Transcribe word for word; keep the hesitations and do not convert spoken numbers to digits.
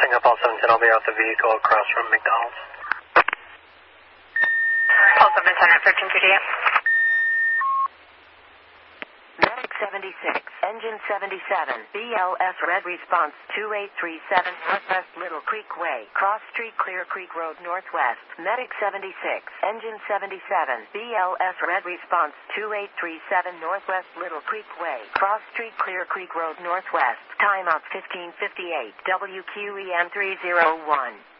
Singapore seventeen, I'll be out the vehicle across from McDonald's. Pulse seven ten at thirteen thirty-eight. Medic seventy-six, Engine seventy-seven, B L S Red Response two eight three seven, Northwest Little Creek Way, Cross Street, Clear Creek Road, Northwest. Medic seventy-six, Engine seventy-seven, B L S Red Response two eight three seven, Northwest Little Creek Way, Cross Street, Clear Creek Road, Northwest. Timeout fifteen fifty-eight, W Q E M three zero one.